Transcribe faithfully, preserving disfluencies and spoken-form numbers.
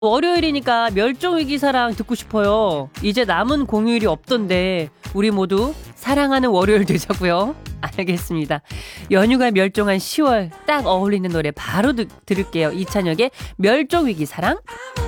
월요일이니까 멸종위기 사랑 듣고 싶어요. 이제 남은 공휴일이 없던데 우리 모두 사랑하는 월요일 되자고요. 알겠습니다. 연휴가 멸종한 시월 딱 어울리는 노래 바로 드, 들을게요. 이찬혁의 멸종위기 사랑.